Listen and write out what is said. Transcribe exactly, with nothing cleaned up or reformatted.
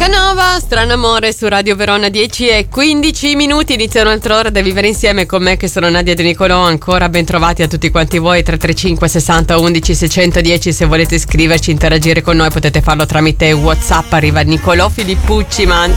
Canova, Strano Amore su Radio Verona, dieci e quindici minuti, inizia un'altra ora da vivere insieme con me che sono Nadia De Nicolò. Ancora ben trovati a tutti quanti voi. Tre tre cinque sessanta undici seicentodieci. Se volete scriverci, interagire con noi potete farlo tramite WhatsApp. Arriva Nicolò Filippucci, ma